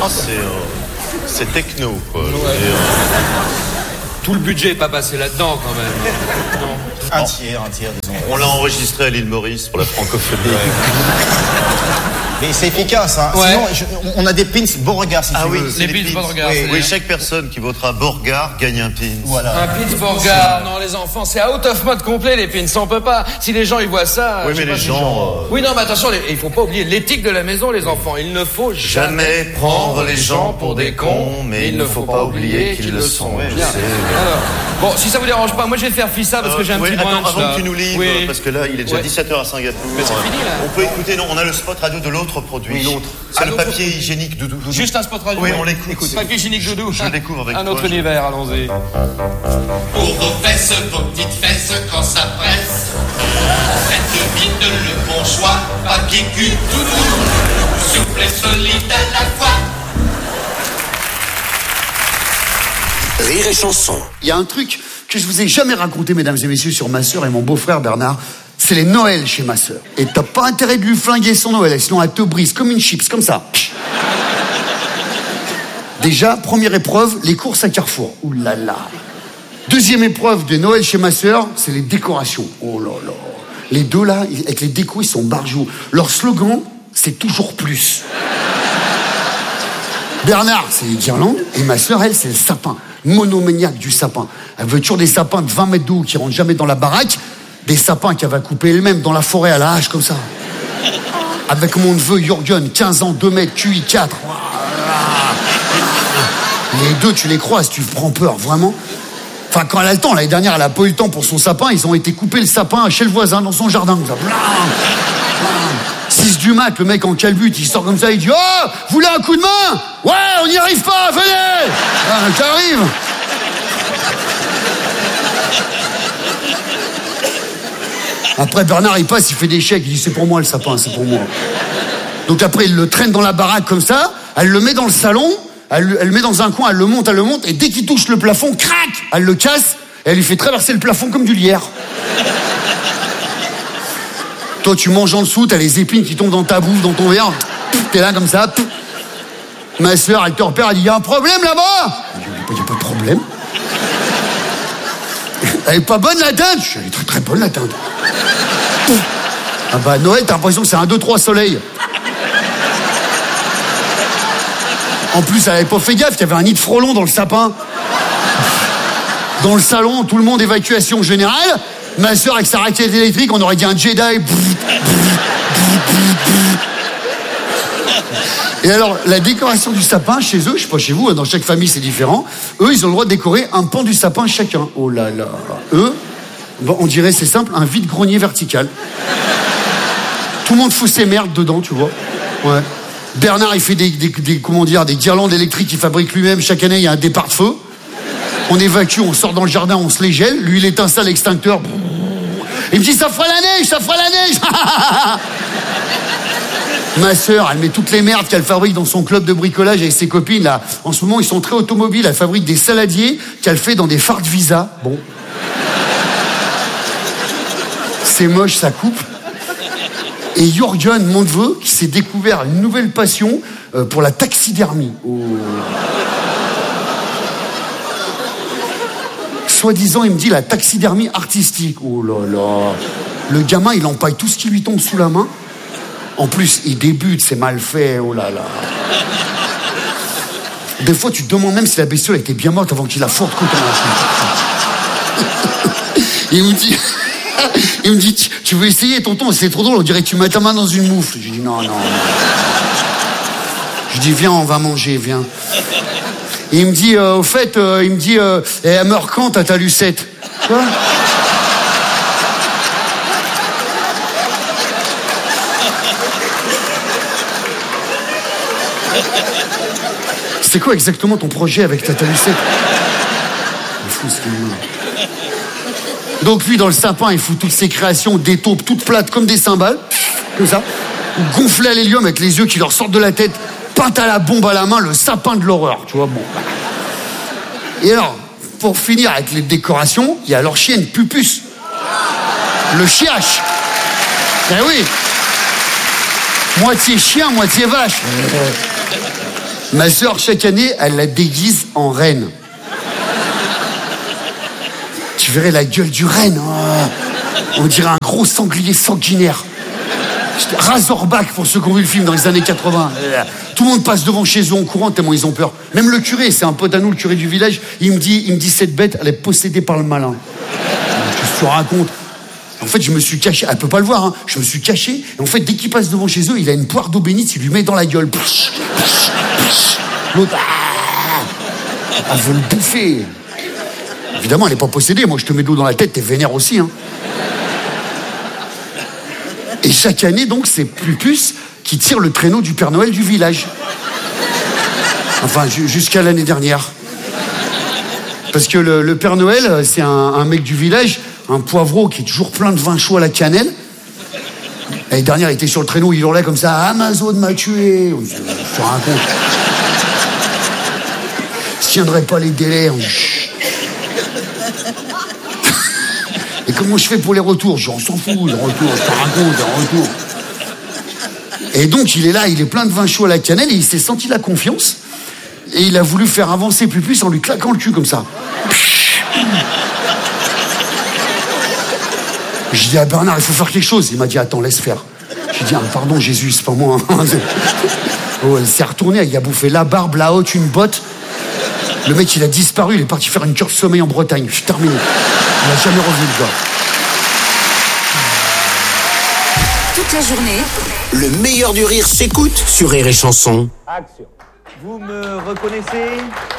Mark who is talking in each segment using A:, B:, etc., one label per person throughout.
A: Ah, c'est techno, quoi.
B: Ouais. Tout le budget n'est pas passé là-dedans, quand même. Non.
C: Un tiers, disons.
A: On l'a enregistré à l'île Maurice pour la francophonie.
C: Mais c'est efficace, hein.
B: Ouais.
C: Sinon, on a des pins Beauregard, si tu veux.
B: les pins Beauregard.
A: Oui, chaque personne qui votera Beauregard gagne un pins.
C: Voilà.
B: Un pins Beauregard, non les enfants, c'est out of mode complet les pins, on peut pas. Si les gens ils voient ça.
A: Oui, mais les gens.
B: Oui, non, mais attention, il faut pas oublier l'éthique de la maison, les enfants. Il ne faut
A: Jamais prendre les gens pour des cons, mais il ne faut pas oublier qu'ils le sont.
B: Bien. Alors, bon, si ça vous dérange pas, moi je vais faire fissa parce que j'ai un petit brunch.
A: Avant que tu nous livres,
B: Oui.
A: parce que là, il est déjà 17h à Singapour.
B: Mais c'est fini, là.
A: On peut écouter, non, on a le spot radio de l'autre produit.
C: Oui, l'autre.
A: C'est le papier hygiénique Doudou.
B: Juste un spot radio.
A: Oui, on l'écoute.
B: Papier hygiénique Doudou.
A: Je le découvre avec
B: un
A: toi.
B: autre univers, allons-y.
D: Pour vos fesses, vos petites fesses, quand ça presse, faites vite le bon choix, papier cul Doudou, souple et solide à la fois.
E: Rire et chanson.
F: Il y a un truc que je vous ai jamais raconté, mesdames et messieurs, sur ma sœur et mon beau-frère Bernard. C'est les Noëls chez ma sœur. Et t'as pas intérêt de lui flinguer son Noël, sinon elle te brise comme une chips, comme ça. Déjà, première épreuve, les courses à Carrefour. Ouh là là. Deuxième épreuve de Noël chez ma sœur, c'est les décorations. Oh là là. Les deux là, avec les décos, ils sont barjots. Leur slogan, c'est toujours plus. Bernard, c'est les guirlandes, et ma sœur, elle, c'est le sapin. Monomaniaque du sapin. Elle veut toujours des sapins de 20 mètres de haut qui rentrent jamais dans la baraque, des sapins qu'elle va couper elle-même dans la forêt à la hache, comme ça. Avec mon neveu Jürgen, 15 ans, 2 mètres, QI 4. Les deux, tu les croises, tu prends peur, vraiment. Enfin, quand elle a le temps, l'année dernière, elle a pas eu le temps pour son sapin, ils ont été couper le sapin chez le voisin, dans son jardin, comme ça. 6 du mat, le mec en calbute, il sort comme ça, il dit « Oh, vous voulez un coup de main? Ouais, on n'y arrive pas, venez !» J'arrive. Après, Bernard, il passe, il fait des chèques, il dit « C'est pour moi le sapin, c'est pour moi. » Donc après, il le traîne dans la baraque comme ça, elle le met dans le salon, elle le met dans un coin, elle le monte, et dès qu'il touche le plafond, crac, elle le casse, et elle lui fait traverser le plafond comme du lierre. Toi, tu manges en dessous, t'as les épines qui tombent dans ta bouffe, dans ton verre. T'es là comme ça. Ma sœur, elle te repère, elle dit, y a un problème là-bas? Il n'y a pas de problème. Elle est pas bonne la dinde? Elle est très très bonne la dinde. Ah bah Noël, t'as l'impression que c'est un 2-3 soleil. En plus, elle avait pas fait gaffe, il y avait un nid de frelons dans le sapin. Dans le salon, tout le monde évacuation générale. Ma sœur avec sa raquette électrique, on aurait dit un Jedi. Et alors, la décoration du sapin, chez eux, je sais pas chez vous, dans chaque famille c'est différent, eux, ils ont le droit de décorer un pan du sapin chacun. Oh là là. Eux, on dirait, c'est simple, un vide-grenier vertical. Tout le monde fout ses merdes dedans, tu vois. Ouais. Bernard, il fait des guirlandes électriques qu'il fabrique lui-même. Chaque année, il y a un départ de feu. On évacue, on sort dans le jardin, on se les gèle. Lui, il éteint ça à l'extincteur. Il me dit, ça fera la neige, ça fera la neige. Ma sœur, elle met toutes les merdes qu'elle fabrique dans son club de bricolage avec ses copines. Là, en ce moment, ils sont très automobiles. Elle fabrique des saladiers qu'elle fait dans des phares de Visa. Bon. C'est moche, ça coupe. Et Jürgen, mon neveu, qui s'est découvert une nouvelle passion pour la taxidermie. Oh. Soi-disant, il me dit la taxidermie artistique. Oh là là. Le gamin, il empaille tout ce qui lui tombe sous la main. En plus, il débute, c'est mal fait. Oh là là. Des fois, tu te demandes même si la bestiole était bien morte avant qu'il la forte contre la Il me dit, tu veux essayer, tonton? C'est trop drôle, on dirait que tu mets ta main dans une moufle. Je dis non. Je dis viens, on va manger, viens. Et il me dit, au fait, elle meurt quand, ta Lucette? Quoi? C'est quoi exactement ton projet avec Tata Lucette? Fou, ce Donc lui, dans le sapin, il fout toutes ses créations, des taupes toutes plates comme des cymbales, comme ça, gonflées à l'hélium avec les yeux qui leur sortent de la tête, peinte à la bombe à la main, le sapin de l'horreur, tu vois, bon. Et alors, pour finir avec les décorations, il y a leur chienne Pupus, le chiache. Eh oui, moitié chien, moitié vache. Ma sœur, chaque année, elle la déguise en reine. Tu verrais la gueule du renne. Oh, on dirait un gros sanglier sanguinaire. Razorback pour ceux qui ont vu le film dans les années 80. Tout le monde passe devant chez eux en courant tellement ils ont peur. Même le curé, c'est un pote à nous, le curé du village, il me dit cette bête, elle est possédée par le malin. Qu'est-ce que tu racontes? En fait, je me suis caché, elle peut pas le voir, hein. Je me suis caché, et en fait, dès qu'il passe devant chez eux, il a une poire d'eau bénite, il lui met dans la gueule. L'autre, elle veut le bouffer. Évidemment, elle est pas possédée, moi je te mets de l'eau dans la tête, t'es vénère aussi, hein. Et chaque année, donc, c'est Pupus qui tire le traîneau du Père Noël du village. Enfin, jusqu'à l'année dernière. Parce que le Père Noël, c'est un mec du village, un poivreau qui est toujours plein de vin chaud à la cannelle. L'année dernière, il était sur le traîneau, il hurlait comme ça, Amazon m'a tué. Je te raconte. Je tiendrai pas les délais. Et comment je fais pour les retours? On s'en fout, les retours, je te raconte, les retours. Et donc, il est là, il est plein de vin chaud à la cannelle, et il s'est senti la confiance. Et il a voulu faire avancer Pupus en lui claquant le cul comme ça. Je dis à Bernard, il faut faire quelque chose. Il m'a dit, attends, laisse faire. J'ai dit, pardon Jésus, c'est pas moi. Oh, elle s'est retournée, il a bouffé la barbe, la haute, une botte. Le mec, il a disparu, il est parti faire une cure de sommeil en Bretagne. Je suis terminé. Il n'a jamais revenu, le gars.
G: Toute la journée,
E: Le meilleur du rire s'écoute sur Rire et Chanson.
H: Action. Vous me reconnaissez?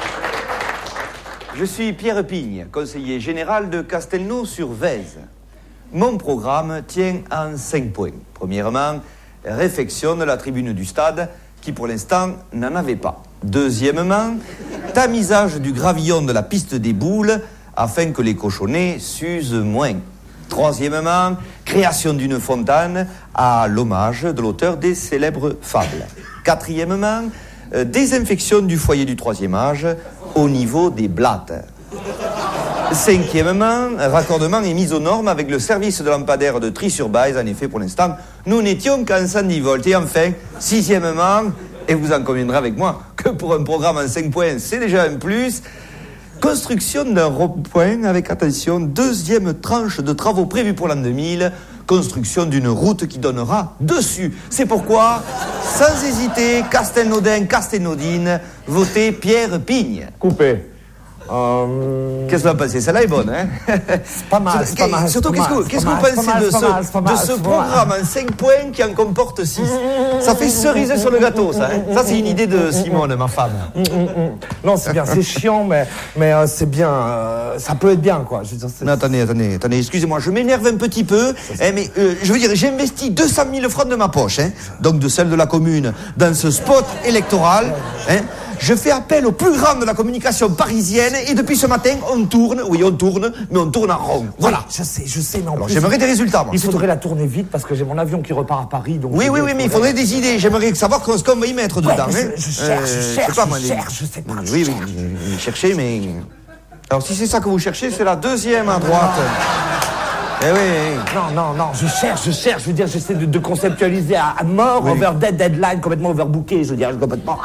H: Je suis Pierre Pigne, conseiller général de Castelnau-sur-Vèze. Mon programme tient en 5 points. Premièrement, réfectionne la tribune du stade, qui pour l'instant n'en avait pas. Deuxièmement, tamisage du gravillon de la piste des boules, afin que les cochonnets s'usent moins. Troisièmement, création d'une fontaine à l'hommage de l'auteur des célèbres fables. Quatrièmement, désinfection du foyer du troisième âge au niveau des blattes. Cinquièmement, raccordement et mise aux normes avec le service de lampadaire de Tri-sur-Baise. En effet, pour l'instant, nous n'étions qu'en 110 volts. Et enfin, sixièmement, et vous en conviendrez avec moi, que pour un programme en 5 points, c'est déjà un plus, construction d'un rond-point avec, attention, 2e tranche de travaux prévus pour l'an 2000, construction d'une route qui donnera dessus. C'est pourquoi, sans hésiter, Castelnaudin, Castelnaudine, votez Pierre Pigne.
I: Coupé.
H: Qu'est-ce que vous en pensez? Celle-là est bonne, hein?
I: C'est pas mal, c'est pas mal.
H: Surtout, qu'est-ce que vous pensez de ce programme en 5 points qui en comporte 6? Ça fait cerise sur le gâteau, ça, hein? Ça, c'est une idée de Simone, ma femme.
I: Non, c'est bien, c'est chiant, mais c'est bien. Ça peut être bien, quoi. Je veux dire,
H: non, attendez, excusez-moi, je m'énerve un petit peu, mais je veux dire, j'ai investi 200 000 francs de ma poche, hein, donc de celle de la commune, dans ce spot électoral, hein. Je fais appel au plus grand de la communication parisienne et depuis ce matin, on tourne, mais on tourne en rond. Voilà.
I: Je sais, mais en
H: Alors,
I: plus,
H: j'aimerais des résultats, moi.
I: Il faudrait la tourner vite parce que j'ai mon avion qui repart à Paris. Donc
H: oui, mais il faudrait des idées. J'aimerais savoir ce qu'on va y mettre dedans.
I: Je cherche, je sais pas.
H: Oui, cherchez, mais... Alors, si c'est ça que vous cherchez, c'est la 2e à droite. Eh oui.
I: Non, je cherche. Je veux dire, j'essaie de conceptualiser à mort, over deadline, complètement overbooké. Je veux dire, complètement.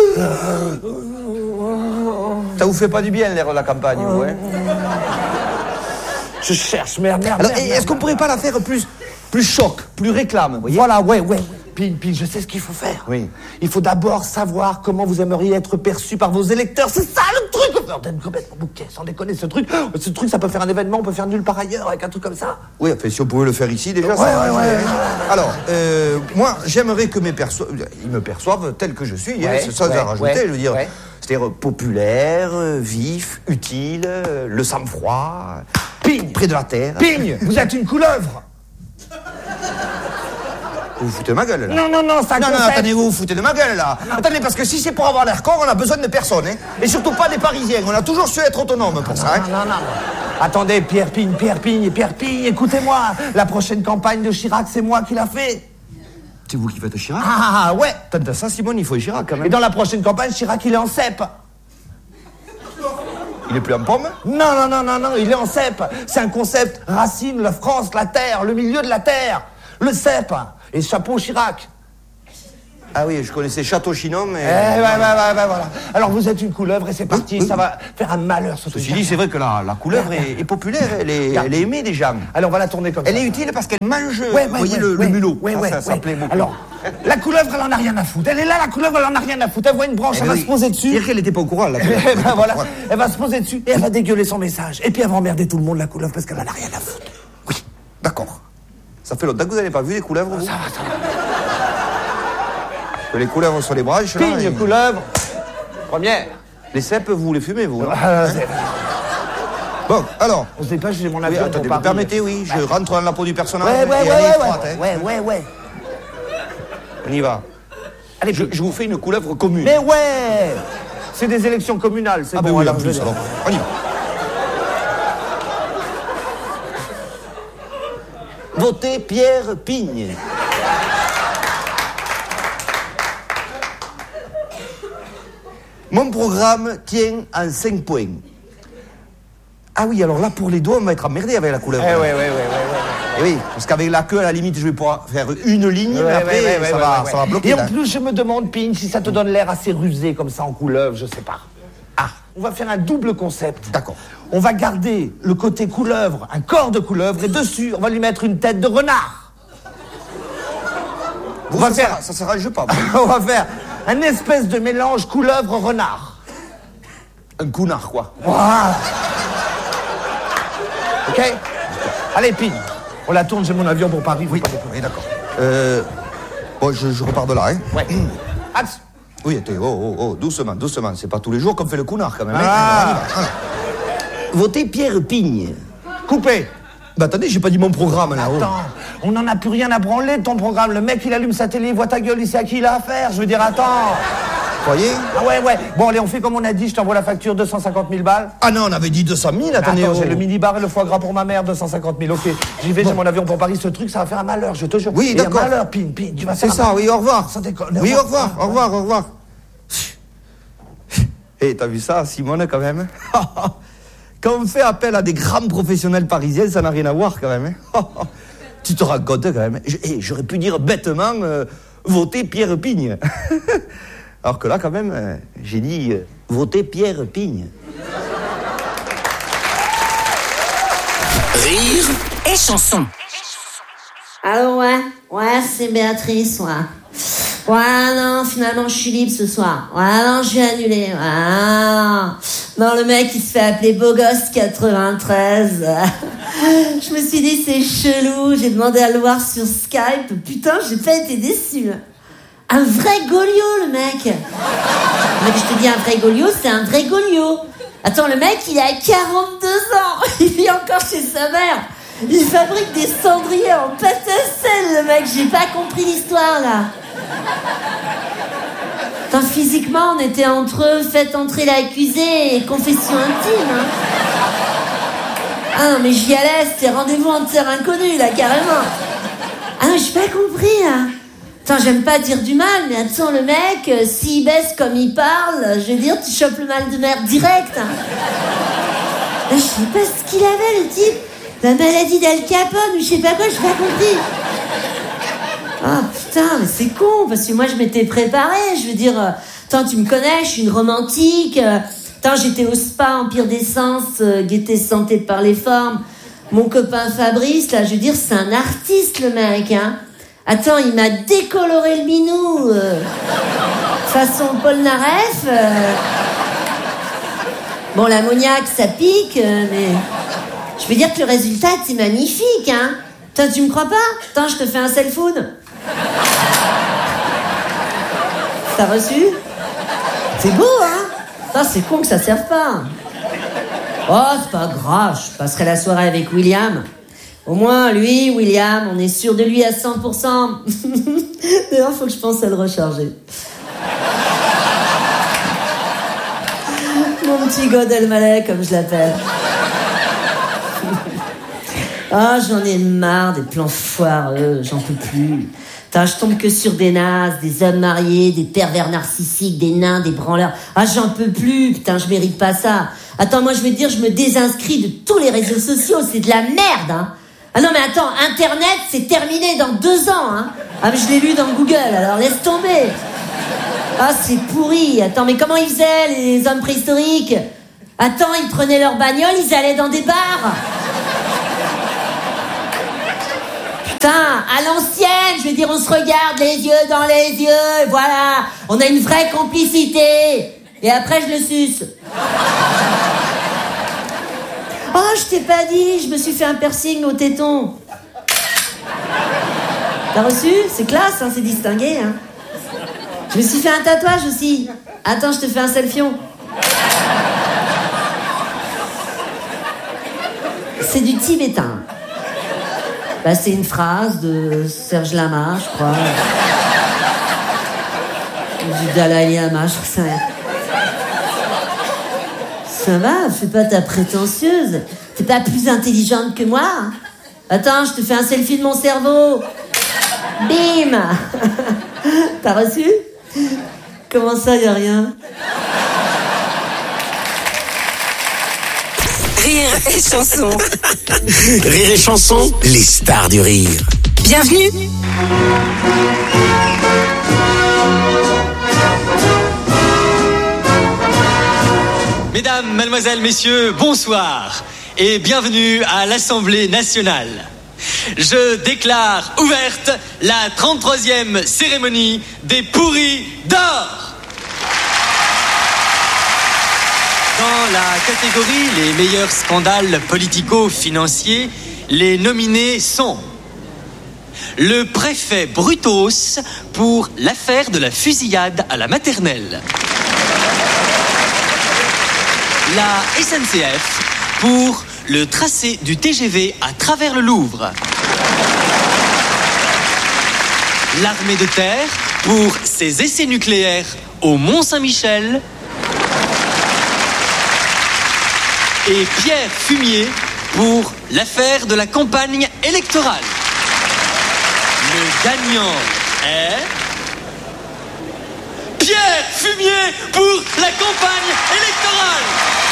H: Ça vous fait pas du bien, l'air de la campagne, vous, hein?
I: Je cherche, merde.
H: Alors, est-ce qu'on pourrait pas la faire plus choc, plus réclame, vous voyez?
I: Voilà, ouais. Puis je sais ce qu'il faut faire.
H: Oui.
I: Il faut d'abord savoir comment vous aimeriez être perçu par vos électeurs. C'est ça le truc. Complètement bouquet, sans déconner, ce truc, ça peut faire un événement, on peut faire nulle part ailleurs avec un truc comme ça.
H: Oui, enfin, si on pouvait le faire ici, déjà,
I: ouais.
H: Alors, moi, j'aimerais que ils me perçoivent tel que je suis, sans en rajouter, je veux dire. Ouais. C'est-à-dire populaire, vif, utile, le sang-froid,
I: Pigne,
H: près de la terre.
I: Pigne, vous êtes une couleuvre.
H: Vous vous foutez de ma gueule, là?
I: Non, ça
H: Non, attendez, vous foutez de ma gueule, là. Attendez, parce que si c'est pour avoir l'air con, on a besoin de personne, hein. Et surtout pas des Parisiens. On a toujours su être autonome pour ça, hein.
I: Non. Attendez, Pierre Pigne, écoutez-moi. La prochaine campagne de Chirac, c'est moi qui l'a fait.
H: C'est vous qui faites Chirac?
I: Ah, ouais.
H: T'as ça, Simone, il faut Chirac, quand même.
I: Et dans la prochaine campagne, Chirac, il est en cèpe.
H: Il est plus en pomme?
I: Non, il est en cèpe. C'est un concept Racine, la France, la terre, le milieu de la terre. Le cèpe. Et chapeau Chirac.
H: Ah oui, je connaissais Château Chinon, mais...
I: Voilà. Alors vous êtes une couleuvre et c'est parti, ça va faire un malheur sur tout
H: Ceci dit, c'est vrai que la couleuvre est populaire, elle est aimée des gens.
I: Alors on va la tourner comme ça.
H: Elle est utile parce qu'elle mange, vous voyez, le mulot. Ça plaît beaucoup.
I: Alors, la couleuvre, elle en a rien à foutre. Elle est là, la couleuvre, elle en a rien à foutre. Elle voit une branche, elle va se poser dessus.
H: C'est-à-dire qu'elle n'était pas au courant, la couleuvre.
I: Voilà, elle va se poser dessus et elle va dégueuler son message. Et puis elle va emmerder tout le monde, la couleuvre, parce qu'elle en a rien à foutre.
H: Oui, d'accord. Ça fait longtemps que vous n'avez pas vu les couleuvres, vous?
I: Ça va.
H: Que les couleuvres sur les branches, là...
I: Pigne, couleuvre. Première.
H: Les cèpes, vous les fumez, vous, non?
I: C'est-
H: Bon, alors...
I: On se dépêche, j'ai mon
H: Oui,
I: avion pour
H: attendez, vous
I: Paris.
H: permettez, oui, je rentre dans la peau du personnage.
I: Ouais.
H: On y va.
I: Allez,
H: Je vous fais une couleuvre commune.
I: mais ouais. C'est des élections communales, c'est
H: Ah
I: bon.
H: ben oui, en
I: alors, je
H: plus,
I: vais-
H: alors. On y va. Votez Pierre Pigne. Mon programme tient en 5 points. Ah oui, alors là, pour les doigts, on va être emmerdé avec la couleuvre.
I: Ouais.
H: Eh oui, parce qu'avec la queue, à la limite, je vais pouvoir faire une ligne, mais après, ça va bloquer.
I: Et en
H: là.
I: plus, je me demande, Pigne, si ça te donne l'air assez rusé comme ça en couleuvre, je sais pas. Ah, on va faire un double concept.
H: D'accord.
I: On va garder le côté couleuvre, un corps de couleuvre, et dessus, on va lui mettre une tête de renard.
H: Vous, ça s'arrange pas.
I: On va faire un espèce de mélange couleuvre-renard.
H: Un counard, quoi.
I: Voilà. Ok? Allez, Pigne, on la tourne, j'ai mon avion pour Paris.
H: Oui, d'accord. Bon, je repars de là, hein.
I: Ouais. Axe.
H: Oui, attends, doucement. C'est pas tous les jours qu'on fait le counard, quand même.
I: Ah.
H: Hein. Votez Pierre Pigne.
I: Coupé.
H: Bah attendez, j'ai pas dit mon programme, là.
I: Attends, on n'en a plus rien à branler de ton programme. Le mec, il allume sa télé, il voit ta gueule, il sait à qui il a affaire. Je veux dire, attends.
H: Voyez?
I: Ah ouais. Bon, allez, on fait comme on a dit, je t'envoie la facture, 250 000 balles.
H: Ah non, on avait dit 200 000, attendez.
I: Attends, j'ai le mini-bar et le foie gras pour ma mère, 250 000, ok. J'y vais, j'ai mon avion pour Paris, ce truc, ça va faire un malheur, je te jure.
H: Oui,
I: Et
H: d'accord.
I: un malheur, Ping, tu vas
H: C'est
I: faire
H: ça, oui, au revoir.
I: Sans déconner.
H: Oui, au revoir. Eh, t'as vu ça, Simone, quand même? Quand on fait appel à des grands professionnels parisiens, ça n'a rien à voir, quand même. Tu te rends compte, quand même. J'aurais pu dire bêtement, voter Pierre Pigne. Alors que là, quand même, j'ai dit, voter Pierre Pigne.
E: Rire
G: et chanson.
J: Allô, ouais, c'est Béatrice, ouais. Ouais, non, finalement, je suis libre ce soir. Ouais, non, j'ai annulé. Ouais, non, le mec, il se fait appeler Beau Gosse 93. Je me suis dit, c'est chelou. J'ai demandé à le voir sur Skype. Putain, j'ai pas été déçue. Un vrai Goliot, le mec. Mais je te dis, un vrai Goliot, c'est un vrai Goliot. Attends, le mec, il a 42 ans. Il vit encore chez sa mère. Il fabrique des cendriers en pâte à sel, le mec. J'ai pas compris l'histoire, là. Attends, physiquement, on était entre eux, faites entrer l'accusé et confession intime, hein. Ah non, mais j'y allais, c'était rendez-vous en terre inconnue, là, carrément. Ah non, j'ai pas compris, là. Attends, j'aime pas dire du mal, mais attends, le mec, s'il baisse comme il parle, je veux dire, tu chopes le mal de mer direct, hein. Là, je sais pas ce qu'il avait, le type. La maladie d'Al Capone, ou je sais pas quoi, j'ai pas compris. Ah putain, mais c'est con, parce que moi je m'étais préparée, je veux dire, attends, tu me connais, je suis une romantique, attends, j'étais au spa, Empire d'essence, gaieté santé par les formes, mon copain Fabrice, là, je veux dire, c'est un artiste le mec, hein. Attends, il m'a décoloré le minou, façon Paul Naref, bon, l'ammoniaque, ça pique, mais je veux dire que le résultat, c'est magnifique, hein. Attends, tu me crois pas? Attends, je te fais un self-food. T'as reçu? C'est beau, hein? Attends, c'est con que ça serve pas. Oh, c'est pas grave, je passerai la soirée avec William. Au moins, lui, William, on est sûr de lui à 100%. D'ailleurs, faut que je pense à le recharger. Mon petit God Elmaleh, comme je l'appelle. Ah, j'en ai marre des plans foireux, j'en peux plus. Putain, je tombe que sur des nazes, des hommes mariés, des pervers narcissiques, des nains, des branleurs. Ah, j'en peux plus, putain, je mérite pas ça. Attends, moi, je vais te dire, je me désinscris de tous les réseaux sociaux, c'est de la merde, hein. Ah non mais attends, Internet c'est terminé dans 2 ans, hein. Ah mais je l'ai lu dans Google, alors laisse tomber. Ah c'est pourri. Attends, mais comment ils faisaient les hommes préhistoriques? Attends, ils prenaient leur bagnole, ils allaient dans des bars. Putain, à l'ancienne, je veux dire, on se regarde les yeux dans les yeux, et voilà, on a une vraie complicité. Et après je le suce. Oh, je t'ai pas dit, je me suis fait un piercing au téton. T'as reçu? C'est classe, hein, c'est distingué, hein. Je me suis fait un tatouage aussi. Attends, je te fais un selfion. C'est du tibétain. Bah, c'est une phrase de Serge Lama, je crois. Du Dalai Lama, je sais rien. Ça va, fais pas ta prétentieuse. T'es pas plus intelligente que moi. Attends, je te fais un selfie de mon cerveau. Bim. T'as reçu? Comment ça, y a rien?
G: Rire et chanson.
E: Rire et chanson, les stars du rire.
G: Bienvenue.
K: Mesdames, mademoiselles, messieurs, bonsoir et bienvenue à l'Assemblée nationale. Je déclare ouverte la 33e cérémonie des Pourris d'or. Dans la catégorie les meilleurs scandales politico-financiers, les nominés sont le préfet Brutos pour l'affaire de la fusillade à la maternelle, la SNCF pour le tracé du TGV à travers le Louvre, l'armée de terre pour ses essais nucléaires au Mont-Saint-Michel et Pierre Fumier pour l'affaire de la campagne électorale. Le gagnant est Pierre Fumier pour la campagne électorale.